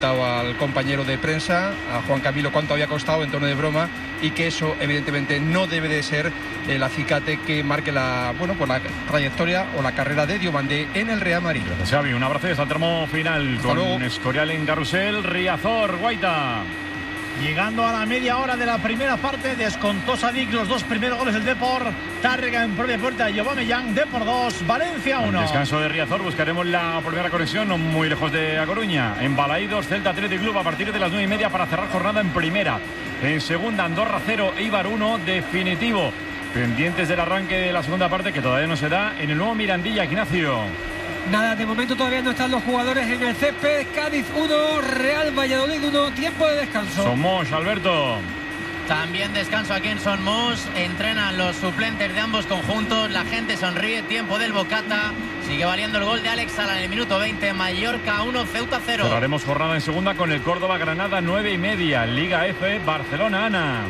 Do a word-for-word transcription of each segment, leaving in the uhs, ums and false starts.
al compañero de prensa, a Juan Camilo, cuánto había costado en tono de broma, y que eso evidentemente no debe de ser el acicate que marque la, bueno, pues la trayectoria o la carrera de Diomandé en el Real Madrid. Gracias, Xavi. Un abrazo y hasta el tramo final. Hasta con luego. Escorial en Carrusel, Riazor, Guaita. Llegando a la media hora de la primera parte, descontó Sadik los dos primeros goles del Depor. Tárrega en propia puerta, Aubameyang, Depor dos, Valencia uno. Descanso de Riazor, buscaremos la primera conexión, no muy lejos de A Coruña. En Balaídos, Celta Athletic Club a partir de las nueve y media para cerrar jornada en primera. En segunda, Andorra cero, Eibar uno, definitivo. Pendientes del arranque de la segunda parte, que todavía no se da, en el nuevo Mirandilla, Ignacio. Nada, de momento todavía no están los jugadores en el césped. Cádiz uno, Real Valladolid uno, tiempo de descanso. Somos, Alberto. También descanso aquí en Son Moix. Entrenan los suplentes de ambos conjuntos. La gente sonríe, tiempo del Bocata. Sigue valiendo el gol de Alex Sala en el minuto veinte. Mallorca uno, Ceuta cero. Cerraremos jornada en segunda con el Córdoba Granada nueve y media. Liga F, Barcelona, Ana.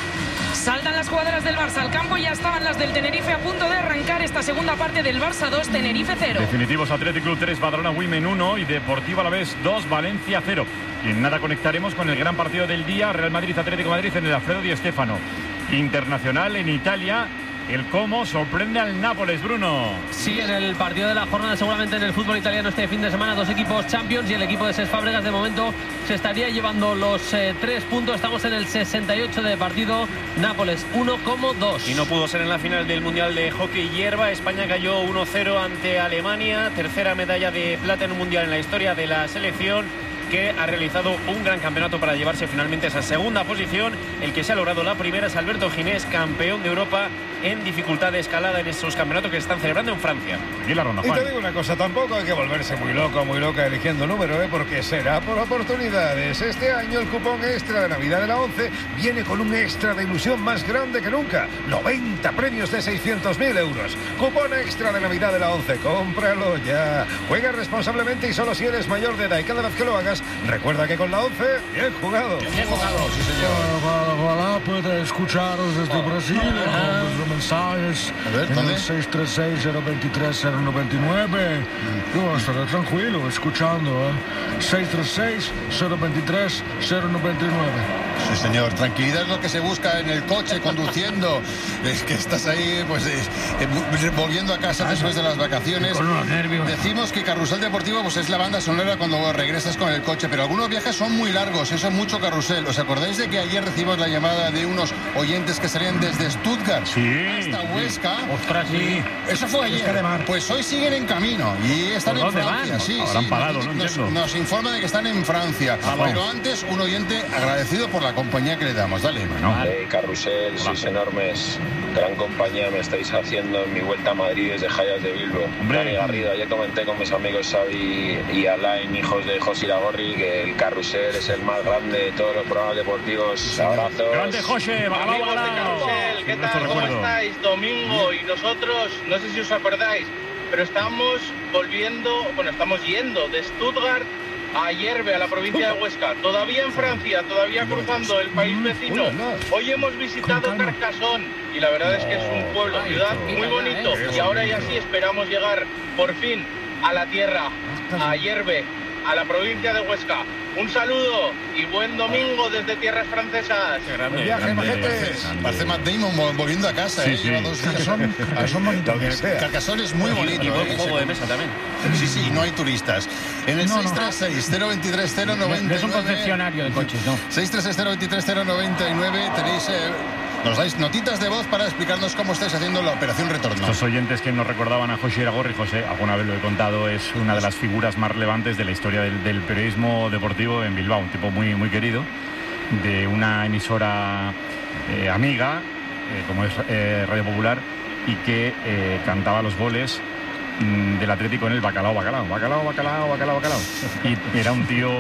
Saltan las jugadoras del Barça al campo, ya estaban las del Tenerife a punto de arrancar esta segunda parte del Barça dos, Tenerife cero. Definitivos Athletic Club tres, Badalona Women uno y Deportivo Alavés dos, Valencia cero. Y en nada conectaremos con el gran partido del día, Real Madrid Atlético de Madrid en el Alfredo Di Stéfano. Internacional en Italia. El Como sorprende al Nápoles, Bruno. Sí, en el partido de la jornada, seguramente en el fútbol italiano este fin de semana, dos equipos Champions y el equipo de Cesc Fábregas de momento se estaría llevando los eh, tres puntos. Estamos en el sesenta y ocho de partido. Nápoles uno, Como dos. Y no pudo ser en la final del Mundial de Hockey Hierba. España cayó uno cero ante Alemania. Tercera medalla de plata en un Mundial en la historia de la selección, que ha realizado un gran campeonato para llevarse finalmente esa segunda posición. El que se ha logrado la primera es Alberto Ginés, campeón de Europa en dificultad de escalada en esos campeonatos que se están celebrando en Francia. Aquí la ronda, y te digo una cosa, tampoco hay que volverse muy loco, muy loca eligiendo número, ¿eh? Porque será por oportunidades. Este año el cupón extra de Navidad de la once viene con un extra de ilusión más grande que nunca. noventa premios de seiscientos mil euros. Cupón extra de Navidad de la once. Cómpralo ya. Juega responsablemente y solo si eres mayor de edad. Y cada vez que lo hagas, recuerda que con la once, bien jugado. Bien jugado, sí, señor. Ojalá pueda escucharos desde Brasil con los mensajes en el seis tres seis, cero veintitrés, cero noventa y nueve. Yo estaré tranquilo escuchando, ¿eh? seis tres seis, cero veintitrés, cero noventa y nueve. Sí, señor. Tranquilidad es lo que se busca en el coche, conduciendo. Es que estás ahí, pues, eh, eh, volviendo a casa después de las vacaciones. Con los nervios. Decimos que Carrusel Deportivo pues es la banda sonora cuando regresas con el coche, pero algunos viajes son muy largos, eso es mucho carrusel. ¿Os acordáis de que ayer recibimos la llamada de unos oyentes que salían desde Stuttgart sí, hasta Huesca? Ostras, sí. Eso fue ayer. Pues hoy siguen en camino y están en Francia. Sí, Habrán sí, parado, nos, no nos, entiendo. nos informa de que están en Francia. Ah, pero antes, un oyente agradecido por la compañía que le damos. Dale. Bueno. Hey, Carrusel, sois enormes. Gran compañía me estáis haciendo en mi vuelta a Madrid desde Jayas de Bilbo. Hombre. Dani Garrido, ayer comenté con mis amigos Xavi y Alain, hijos de José Iragorri, que el Carrusel es el más grande de todos los programas deportivos. Abrazos. Grande José, bacalao, Amigos de bacalao. Carrusel, ¿qué tal? ¿Cómo estáis? Domingo, y nosotros, no sé si os acordáis, pero estamos volviendo, bueno, estamos yendo de Stuttgart a Hierve, a la provincia de Huesca, todavía en Francia, todavía cruzando el país vecino. Hoy hemos visitado Carcassonne y la verdad es que es un pueblo, ciudad muy bonito, y ahora ya sí esperamos llegar por fin a la tierra, a Hierve, a la provincia de Huesca. Un saludo y buen domingo desde tierras francesas. Qué grande, viaje, majete. Parece Matt Damon volviendo a casa, sí, ¿eh? Sí. Lleva dos días. Carcassonne, Carcassonne es muy bonito. Y buen ¿eh? juego de mesa también. Sí, sí, no hay turistas. En el No, no. seis tres seis, cero veintitrés, cero noventa y nueve. No es un concesionario de coches, no. seis tres seis, cero veintitrés, cero noventa y nueve. Tenéis... Eh, nos dais notitas de voz para explicarnos cómo estáis haciendo la operación retorno. Los oyentes que nos recordaban a José Iragorri, José, alguna vez lo he contado, es una de las figuras más relevantes de la historia del, del periodismo deportivo en Bilbao, un tipo muy, muy querido, de una emisora eh, amiga, eh, como es eh, Radio Popular, y que eh, cantaba los goles mm, del Atlético en el bacalao, bacalao, bacalao, bacalao, bacalao, bacalao. Y era un tío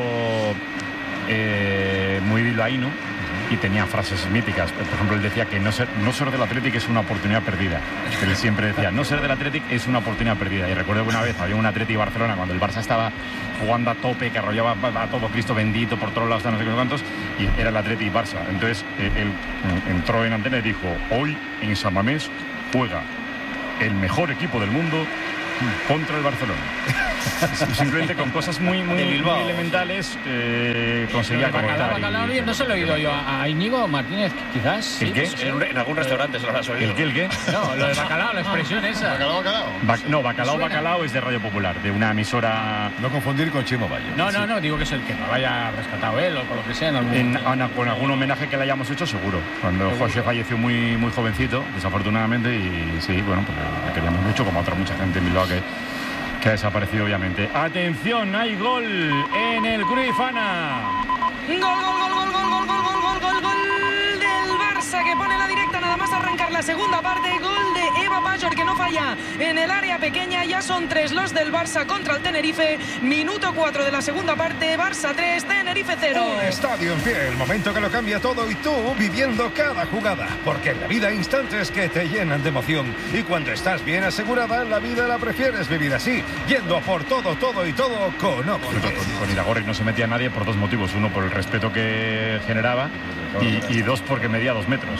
eh, muy bilbaíno, y tenía frases míticas. Por ejemplo, él decía que no ser, no ser del Athletic es una oportunidad perdida. Él siempre decía, no ser del Athletic es una oportunidad perdida. Y recuerdo que una vez había un Athletic Barcelona cuando el Barça estaba jugando a tope, que arrollaba a todo Cristo bendito por todos lados, no sé qué cuántos, y era el Athletic Barça. Entonces él, él entró en antena y dijo, hoy en San Mamés juega el mejor equipo del mundo contra el Barcelona. Simplemente con cosas muy, muy, muy elementales eh, conseguía conectar. Bacalao, y... No se lo he oído yo a Íñigo Martínez, quizás. ¿El qué? Sí, en, un, en algún restaurante se lo has oído. ¿El qué? ¿El qué? No, lo de bacalao, la expresión esa. ¿Bacalao, bacalao? Ba no, bacalao, bacalao es de Radio Popular, de una emisora... No confundir con Chimo Bayo. No, no, no, digo que es el que lo haya rescatado él o por lo que sea. En algún, en, en, con algún homenaje que le hayamos hecho, seguro. Cuando seguro. José falleció muy, muy jovencito, desafortunadamente, y sí, bueno, pues le queríamos mucho, como a otra mucha gente en Bilbao que... que ha desaparecido, obviamente. Atención, hay gol en el Cruyff, Ana. Gol, gol, gol, gol, gol, gol, gol, gol, gol, gol del Barça, que pone la directa nada más arrancar la segunda parte. Gol de Eva Mayor, que no falla en el área pequeña. Ya son tres los del Barça contra el Tenerife. Minuto cuatro de la segunda parte. Barça tres, Tenerife cero. Un estadio en pie, el momento que lo cambia todo, y tú viviendo cada jugada. Porque en la vida hay instantes que te llenan de emoción. Y cuando estás bien asegurada, la vida la prefieres vivir así, yendo por todo, todo y todo con Óptica. Con, con Iragorri no se metía nadie por dos motivos. Uno, por el respeto que generaba, y, y dos, porque medía dos metros.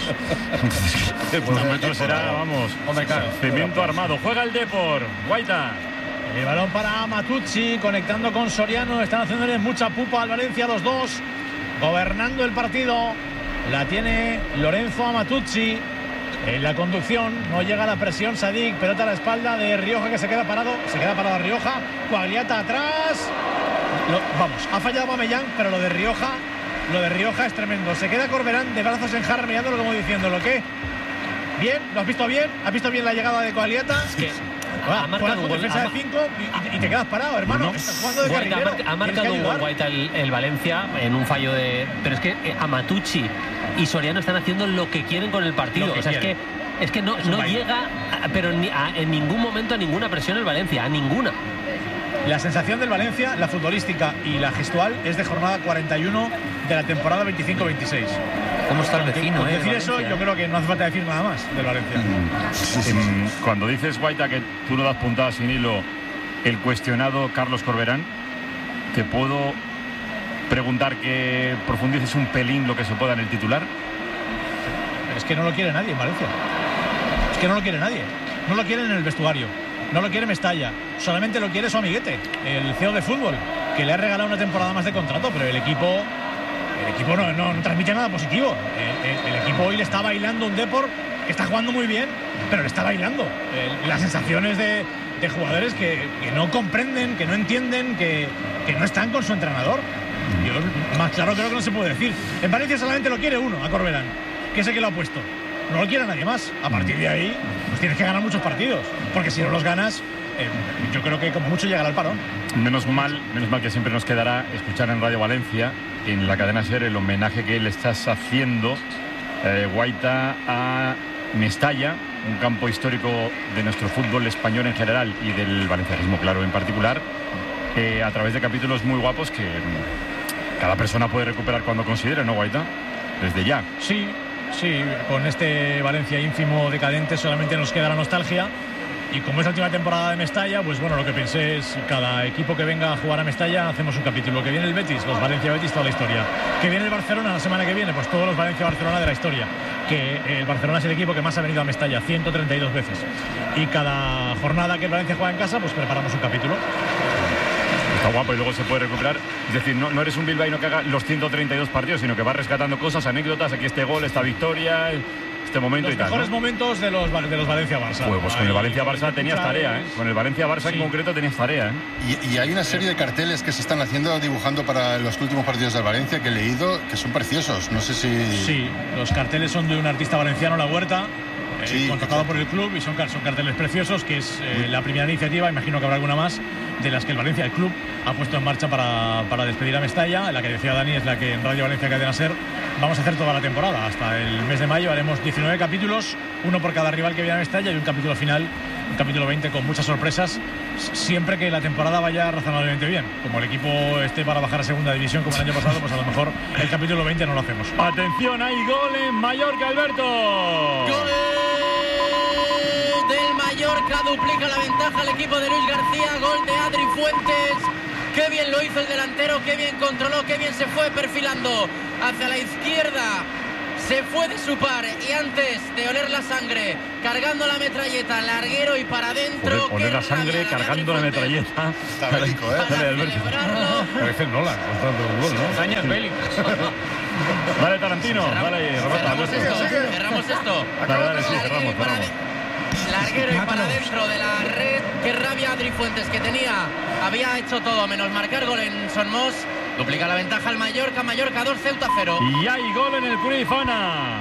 Dos metros era, vamos, cemento armado. Juega el Depor, Guaita. El balón para Matucci, conectando con Soriano. Están haciéndole mucha pupa al Valencia los dos, gobernando el partido. La tiene Lorenzo Matucci en la conducción. No llega la presión. Sadik, pelota a la espalda de Rioja, que se queda parado. Se queda parado Rioja. Quagliata atrás. Lo, vamos, ha fallado Aubameyang, pero lo de Rioja, lo de Rioja es tremendo. Se queda Corberán de brazos en jarra, mirándolo como diciéndolo, ¿qué? Bien, ¿lo has visto bien? ¿Has visto bien la llegada de Quagliata? Es que ha marcado un defensa de cinco y, y te quedas parado, hermano. No. Estás jugando de Guaita, carrilero. ha marcado un gol Guaita el, el Valencia en un fallo de... Pero es que Amatucci y Soriano están haciendo lo que quieren con el partido. O sea, es que, es que no, no llega, a, pero ni a, en ningún momento a ninguna presión el Valencia, a ninguna. La sensación del Valencia, la futbolística y la gestual, es de jornada cuarenta y uno de la temporada veinticinco veintiséis. ¿Cómo está el vecino? Por eh, decir eso, yo creo que no hace falta decir nada más del Valencia. Sí, sí, sí. Cuando dices, Guaita, que tú no das puntadas sin hilo, el cuestionado Carlos Corberán, ¿te puedo preguntar que profundices un pelín lo que se pueda en el titular? Es que no lo quiere nadie en Valencia. Es que no lo quiere nadie. No lo quieren en el vestuario. No lo quiere Mestalla, solamente lo quiere su amiguete, el C E O de fútbol, que le ha regalado una temporada más de contrato, pero el equipo el equipo no, no, no transmite nada positivo. El, el, el equipo hoy le está bailando un Depor que está jugando muy bien, pero le está bailando. El, las sensaciones de, de jugadores que, que no comprenden, que no entienden, que, que no están con su entrenador. Yo, más claro creo que no se puede decir. En Valencia solamente lo quiere uno, a Corberán, que es el que lo ha puesto. No lo quiere nadie más. A partir de ahí, pues tienes que ganar muchos partidos. Porque si no los ganas, eh, yo creo que como mucho llegará al parón. Menos mal, menos mal que siempre nos quedará escuchar en Radio Valencia, en la cadena SER, el homenaje que le estás haciendo, eh, Guaita, a Mestalla, un campo histórico de nuestro fútbol español en general y del valencianismo, claro, en particular, eh, a través de capítulos muy guapos que cada persona puede recuperar cuando considere, ¿no, Guaita? Desde ya. Sí. Sí, con este Valencia ínfimo decadente solamente nos queda la nostalgia. Y como es la última temporada de Mestalla, pues bueno, lo que pensé es cada equipo que venga a jugar a Mestalla hacemos un capítulo. Que viene el Betis, los Valencia-Betis, toda la historia. Que viene el Barcelona la semana que viene, pues todos los Valencia-Barcelona de la historia. Que el Barcelona es el equipo que más ha venido a Mestalla, ciento treinta y dos veces. Y cada jornada que el Valencia juega en casa, pues preparamos un capítulo. Está guapo y luego se puede recuperar. Es decir, no, no eres un bilbaíno que haga los ciento treinta y dos partidos, sino que vas rescatando cosas, anécdotas, aquí este gol, esta victoria, este momento los y tal. Los mejores ¿no? momentos de los, de los Valencia-Barça. Pues, pues con el Valencia-Barça tenías tarea, ¿eh? Con el Valencia-Barça sí. En concreto tenías tarea, ¿eh? Y, y hay una serie de carteles que se están haciendo, dibujando para los últimos partidos del Valencia, que he leído, que son preciosos. No sé si... Sí, los carteles son de un artista valenciano, La Huerta. Sí, contratado por el club y son, son carteles preciosos, que es eh, la primera iniciativa, imagino que habrá alguna más, de las que el Valencia, el club, ha puesto en marcha para, para despedir a Mestalla. La que decía Dani es la que en Radio Valencia Cadena SER vamos a hacer toda la temporada. Hasta el mes de mayo haremos diecinueve capítulos, uno por cada rival que viene a Mestalla y un capítulo final, un capítulo veinte con muchas sorpresas, siempre que la temporada vaya razonablemente bien. Como el equipo esté para bajar a segunda división como el año pasado, pues a lo mejor el capítulo veinte no lo hacemos. Atención, hay gol en Mallorca, Alberto. ¡Gol del Mallorca! Duplica la ventaja al equipo de Luis García. Gol de Adri Fuentes. Qué bien lo hizo el delantero, qué bien controló, qué bien se fue perfilando hacia la izquierda. se fue de su par y antes de oler la sangre, cargando la metralleta, larguero y para adentro. Oler la sangre, la cargando la metralleta. Está bélico, ¿eh? Para celebrarlo. Parece Nolan contando un gol, ¿no? Años bélicos. Dale, Tarantino, dale, Roberto. Cerramos esto, cerramos esto. Dale, dale, sí, cerramos, cerramos. Larguero y para adentro de la red. Qué rabia Adri Fuentes, que tenía, había hecho todo menos marcar gol en Son Mos. Duplica la ventaja al Mallorca. Mallorca dos, Ceuta cero. Y hay gol en el Cruyffana.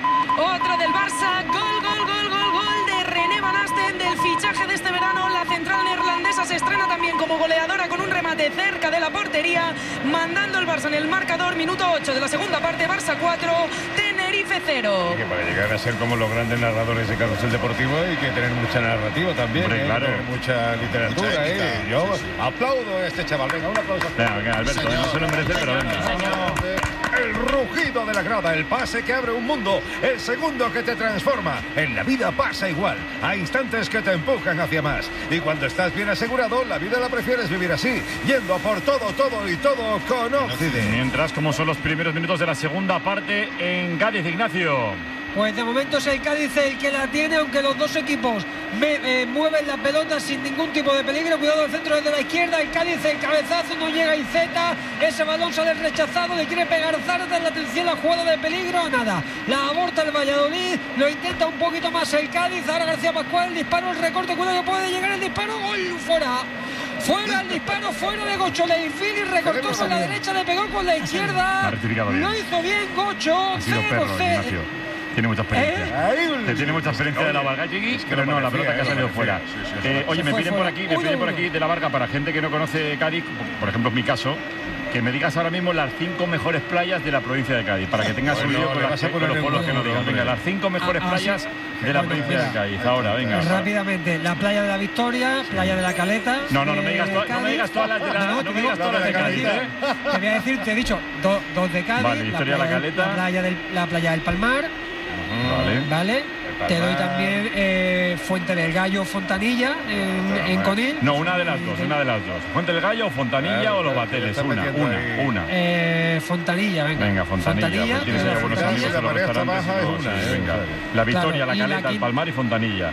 Otro del Barça, gol, gol, gol, gol, gol de René Van Asten, del fichaje de este verano. La central neerlandesa se estrena también como goleadora con un remate cerca de la portería, mandando el Barça en el marcador. Minuto ocho de la segunda parte, Barça cuatro, Tenerife cero. Y que para llegar a ser como los grandes narradores de Carrusel Deportivo hay que tener mucha narrativa también, Hombre, ¿eh? claro. Tener mucha literatura. Mucha ética, ¿eh? Yo sí, sí. aplaudo a este chaval. Venga, un aplauso. Venga, venga, Alberto, no se lo merece, pero venga. El rugido de la grada, el pase que abre un mundo, el segundo que te transforma. En la vida pasa igual. Hay instantes que te empujan hacia más. Y cuando estás bien asegurado, la vida la prefieres vivir así, yendo a por todo, todo y todo con Occident. Mientras, como son los primeros minutos de la segunda parte en Cádiz, Ignacio. Pues de momento es el Cádiz el que la tiene, aunque los dos equipos me, eh, mueven la pelota sin ningún tipo de peligro. Cuidado el centro desde la izquierda, el Cádiz, el cabezazo, no llega Iceta, ese balón sale rechazado, le quiere pegar Zarate, la atención, la jugada de peligro, nada, la aborta el Valladolid, lo intenta un poquito más el Cádiz, ahora García Pascual, el disparo, el recorte, cuidado que puede llegar el disparo, gol, fuera. Fuera el disparo, fuera de Gocho. Leifili recortó con la derecha, le pegó con la izquierda. Lo hizo bien Gocho. Ha sido perro, Ignacio. Tiene mucha experiencia. ¿Eh? Tiene mucha experiencia de la Varga, Chiqui, pero no, la pelota que ha salido fuera. Eh, oye, me piden por aquí, me piden por aquí de la Varga, para gente que no conoce Cádiz, por ejemplo, en mi caso, que me digas ahora mismo las cinco mejores playas de la provincia de Cádiz, para que tengas un lío con, las, con los pueblos que no digan. Venga, las cinco mejores ah, playas ah, de la bueno, provincia mira, de Cádiz. Ahora, venga. Rápidamente, la playa de la Victoria, playa de la Caleta. No, no, no me digas, to no me digas todas las de la, no, no me digas todas las de Cádiz, ¿eh? Te voy a decir, te he dicho do, dos de Cádiz. Vale, Victoria, la, playa, la Caleta. La playa del, la playa del Palmar. Vale. Vale. Te doy también eh, Fuente del Gallo, Fontanilla en, en Conil. No, una de las dos, una de las dos. Fuente del Gallo, Fontanilla claro, o Los Bateles. Una, una, una. Eh, Fontanilla, venga. Venga, Fontanilla. Fontanilla pues tienes ya buenos amigos en los restaurantes. Una, sí, venga. La Victoria, claro, la Caleta, la el Palmar y Fontanilla.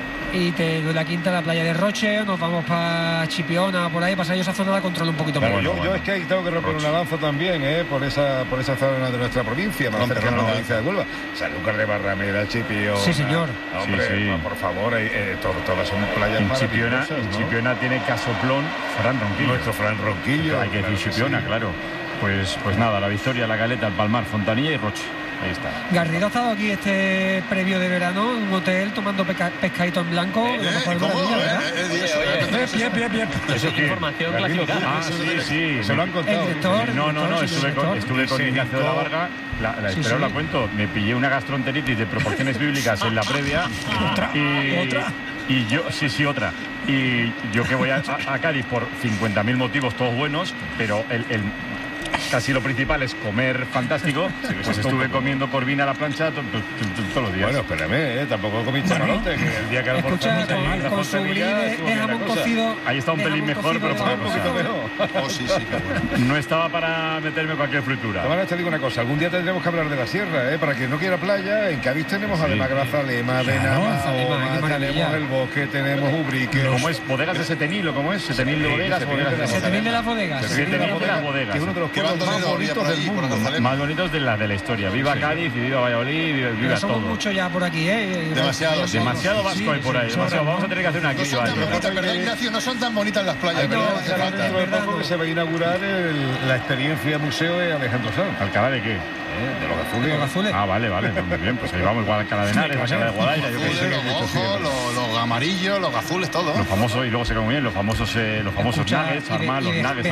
Y te doy la quinta, la playa de Roche, nos vamos para Chipiona, por ahí, para esa zona la controlo un poquito claro, más. Yo, yo es que ahí tengo que romper una lanza también, ¿eh? por esa por esa zona de nuestra provincia, más cercana a la provincia de Huelva. Sanlúcar de Barrameda, Chipiona. Sí, señor. Hombre, sí, sí. por favor, eh, todo, todas son playas en Chipiona, ¿no? En Chipiona tiene Casoplón, Fran Ronquillo. Nuestro Fran Ronquillo. Hay que decir claro Chipiona, sí. Claro. Pues, pues nada, la Victoria, la Caleta, el Palmar, Fontanilla y Roche. Ahí está. Garrido ha estado aquí este previo de verano en un hotel tomando pesca, pescadito en blanco. Eh, eh, ¿Cómo? Vida, eh, eh, bien, bien, bien. Eso es información clasificada. Ah, sí, sí. Se lo han contado. El director, no, no, no, sí, estuve con, estuve con Ignacio de la Varga. La, la, sí, pero sí. la cuento. Me pillé una gastroenteritis de proporciones bíblicas en la previa. ¿Otra? Y, ¿Otra? Y yo, sí, sí, otra. Y yo que voy a, a, a Cádiz por cincuenta mil motivos, todos buenos, pero el, el casi lo principal es comer fantástico. Sí, pues estuve comiendo corvina a la plancha todos los días. Bueno, espérame, ¿eh? Tampoco comí chamalote, que el día que escucha, con, con su brie de jamón cocido. Ahí está un pelín mejor, pero por un poquito mejor. Oh, sí, sí, qué bueno. No estaba para meterme cualquier fritura. Bueno, te digo una cosa, algún día tendremos que hablar de la sierra, ¿eh? Para quien no quiera playa, en Cádiz tenemos sí. además Grazalema, Benamahoma, tenemos el Bosque, tenemos Ubrique. ¿Cómo es? ¿Bodegas de Setenil o cómo es? ¿Setenil de bodegas? Setenil de las bodegas. Setenil de las bodegas. Que es uno de los pueblos más bonitos del mundo. Más bonitos de la, de la historia. Viva sí. Cádiz y viva Valladolid, viva, viva todo. Somos mucho ya por aquí, ¿eh? Demasiado. Demasiado vasco sí, hay por ahí. Sí, demasiado. Vamos a tener que hacer una criba. No son tan bonitas, ¿verdad, Ignacio? No son tan bonitas las playas, ¿verdad? Poco que se va a inaugurar el, la experiencia museo de Alejandro Sanz. ¿Alcalá de qué? ¿Eh? De los azules. ¿De los azules? Ah, vale, vale. Muy bien, pues ahí vamos. Igual Alcalá de Henares, Alcalá de Guadaira. Yo qué sé. Los ojos, los, los amarillos, los azules, todo. Los famosos, y luego se quedan muy bien, los famosos, eh, los famosos nuggets, Armar, los nuggets.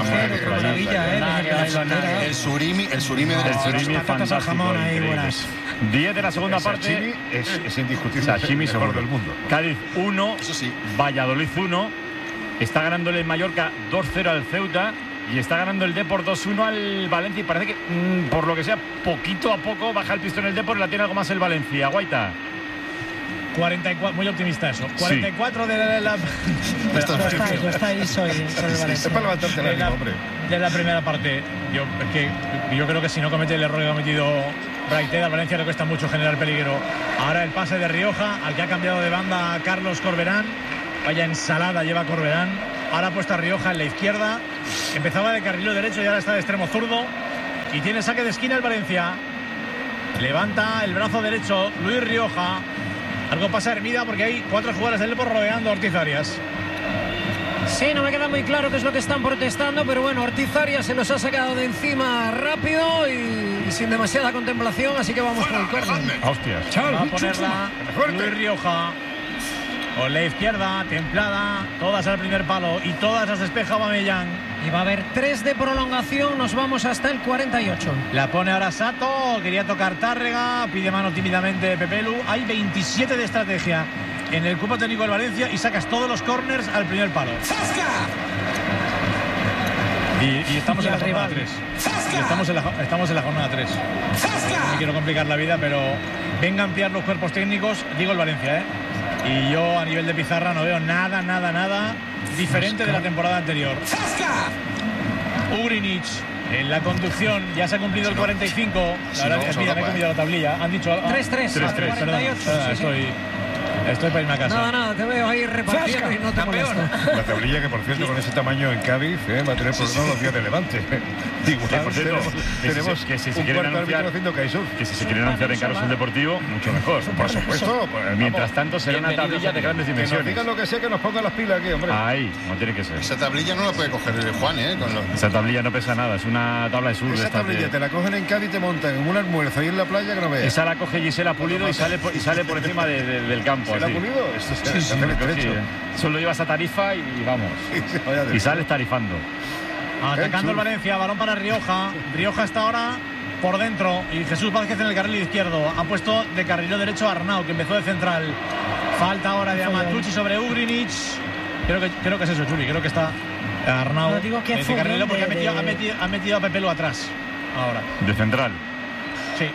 El surimi, el surimi de El surimi es fantástico, increíble. diez de la segunda parte. Es, es indiscutible. Sashimi mejor del mundo. Cádiz uno, eso sí. Valladolid uno. Está ganándole el Mallorca dos cero al Ceuta. Y está ganando el Depor dos uno al Valencia. Y parece que, mmm, por lo que sea, poquito a poco baja el pistón el Depor y la tiene algo más el Valencia. Guaita. cuarenta y cuatro, muy optimista eso. cuarenta y cuatro sí. de la... la... Esto no está, eso está ahí, soy, soy el es para levantarte el ánimo, hombre. De la primera parte, yo, que, yo creo que si no comete el error que ha cometido Braiteda, al Valencia le cuesta mucho generar peligro. Ahora el pase de Rioja, al que ha cambiado de banda Carlos Corberán. Vaya ensalada lleva Corberán. Ahora ha puesto a Rioja en la izquierda. Empezaba de carrilero derecho y ahora está de extremo zurdo. Y tiene saque de esquina el Valencia. Levanta el brazo derecho Luis Rioja. Algo pasa a Hermida porque hay cuatro jugadores del Depor rodeando a Ortiz Arias. Sí, no me queda muy claro qué es lo que están protestando, pero bueno, Ortiz Arias se los ha sacado de encima rápido y, y sin demasiada contemplación, así que vamos con el córner. Hostias. Va a ponerla Luis Rioja. Con la izquierda, templada, todas al primer palo y todas las despeja Aubameyang. Y va a haber tres de prolongación, nos vamos hasta el cuarenta y ocho. La pone ahora Sato, quería tocar Tárrega, pide mano tímidamente Pepelu. Hay veintisiete de estrategia en el cuerpo técnico del Valencia y sacas todos los corners al primer palo. Y, y estamos y en la jornada tres. Y estamos en la, estamos en la jornada tres. No me quiero complicar la vida, pero venga a ampliar los cuerpos técnicos, digo el Valencia, ¿eh? Y yo a nivel de pizarra no veo nada, nada, nada diferente de la temporada anterior. Ugrinic en la conducción, ya se ha cumplido el cuarenta y cinco. La verdad es que mira, me he comido la tablilla. Han dicho tres tres. tres tres, perdón. Ah, estoy, estoy para irme a casa. Nada, nada, te veo ahí repartiendo y no te molesto. La tablilla que, por cierto, con ese tamaño en Cádiz, ¿eh? va a tener problemas los días de Levante. Igual que, por cierto, tenemos, que tenemos si, que si se un quieren anunciar, que si se quieren anunciar en Carrusel Deportivo, mucho mejor. Por supuesto. Pues, mientras tanto, será una tablilla de grandes dimensiones. Que nos digan lo que sea, que nos pongan las pilas aquí, hombre. Ahí, no tiene que ser. Esa tablilla no la puede coger Juan, ¿eh? Con los... Esa tablilla no pesa nada, es una tabla de sur. Esa tablilla de... te la cogen en Cádiz y te montan en un almuerzo ahí en la playa que no veas. Esa la coge Gisela Pulido y sale por, y sale por encima de, de, del campo. ¿Gisela Pulido? Esto sí, sí, sí, sí, solo llevas a Tarifa y vamos. Sí, sí, y sales tarifando. Atacando el Valencia, balón para Rioja. Rioja está ahora por dentro y Jesús Vázquez en el carril izquierdo. Ha puesto de carrilero derecho a Arnau, que empezó de central. Falta ahora de Amatucci sobre Ugrinic. Creo que, creo que es eso, Chuli. Creo que está Arnau no, digo que de carrilero porque de, ha, metido, de... ha, metido, ha metido a Pepelu atrás. Ahora. De central. Sí.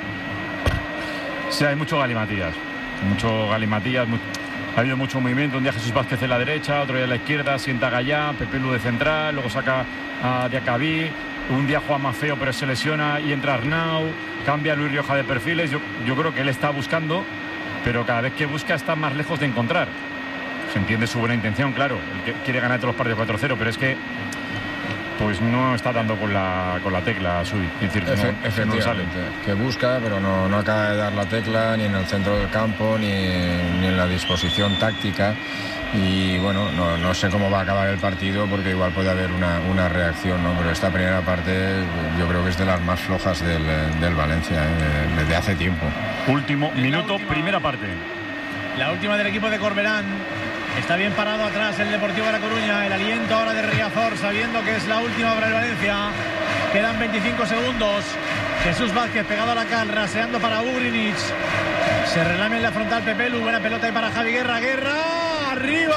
Sí, hay mucho galimatías. Mucho galimatías. Mucho... Ha habido mucho movimiento. Un día Jesús Vázquez en la derecha, otro día en la izquierda, sienta a Gallá, Pepelu de central, luego saca a Diacabí. Un día juega más feo pero se lesiona y entra Arnau, cambia a Luis Rioja de perfiles. Yo, yo creo que él está buscando, pero cada vez que busca está más lejos de encontrar. Se entiende su buena intención, claro. Él que quiere ganar todos los partidos cuatro cero, pero es que pues no está dando con la, con la tecla Sudi. Es decir, Efe, no, efectivamente, no sale. que busca, pero no, no acaba de dar la tecla ni en el centro del campo, ni, ni en la disposición táctica. Y bueno, no, no sé cómo va a acabar el partido porque igual puede haber una, una reacción, ¿no? Pero esta primera parte yo creo que es de las más flojas del, del Valencia, ¿eh? desde hace tiempo. Último minuto, última, primera parte. La última del equipo de Corberán. Está bien parado atrás el Deportivo de La Coruña. El aliento ahora de Riazor, sabiendo que es la última para el Valencia. Quedan veinticinco segundos. Jesús Vázquez pegado a la cal, raseando para Ugrinic. Se relame en la frontal Pepelu. Buena pelota ahí para Javi Guerra. Guerra, arriba.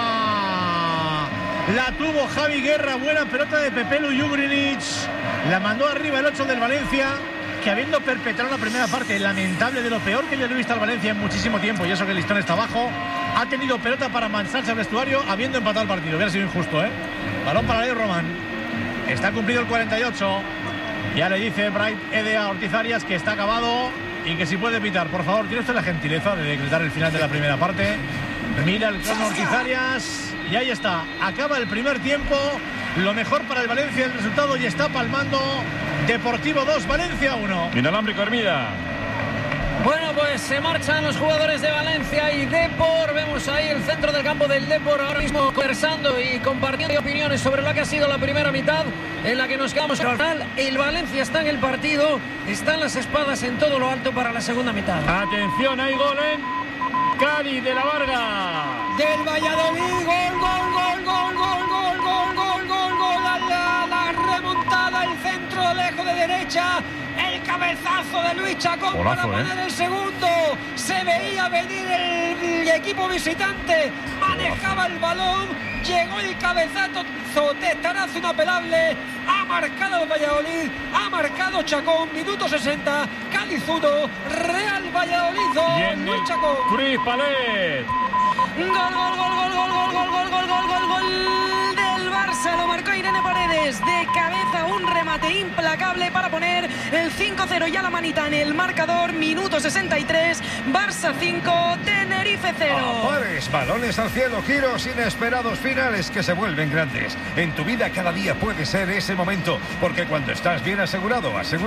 La tuvo Javi Guerra. Buena pelota de Pepelu y Ugrinic. La mandó arriba el ocho del Valencia, que habiendo perpetrado la primera parte lamentable, de lo peor que yo le he visto al Valencia en muchísimo tiempo, y eso que el listón está abajo, ha tenido pelota para mancharse al vestuario habiendo empatado el partido. Hubiera sido injusto, ¿eh? Balón para Leo Román. Está cumplido el cuarenta y ocho. Ya le dice Bright Ede a Ortiz Arias que está acabado y que si puede pitar. Por favor, tiene usted la gentileza de decretar el final de la primera parte. Mira el crono Ortiz Arias y ahí está. Acaba el primer tiempo. Lo mejor para el Valencia el resultado, y está palmando Deportivo dos, Valencia uno. Inalámbrico Hermida. Bueno, pues se marchan los jugadores de Valencia y Depor. Vemos ahí el centro del campo del Depor ahora mismo conversando y compartiendo opiniones sobre lo que ha sido la primera mitad, en la que nos quedamos al final. El Valencia está en el partido, están las espadas en todo lo alto para la segunda mitad. Atención, hay gol en Cádiz de la Varga. Del Valladolid, gol, gol, gol, gol, gol, gol, gol, gol, gol, gol, la, la, la remontada, el centro lejos de derecha. El cabezazo de Luis Chacón. Golazo, para poner, ¿eh?, el segundo. Se veía venir el, el equipo visitante. Manejaba el balón. Llegó el cabezazo, testarazo inapelable. Ha marcado el Valladolid. Ha marcado Chacón. Minuto sesenta. Cádiz uno. Real Valladolid dos. Luis Chacón. Chris Palet. Gol, gol, gol, gol, gol, gol, gol, gol, gol, gol, gol, gol del Barça. Lo marcó Irene Paredes. De cabeza, un remate remate implacable para poner el cinco cero, ya la manita en el marcador. Minuto sesenta y tres, Barça cinco, Tenerife cero. Pares, balones al cielo, giros inesperados, finales que se vuelven grandes. En tu vida cada día puede ser ese momento, porque cuando estás bien asegurado, asegurado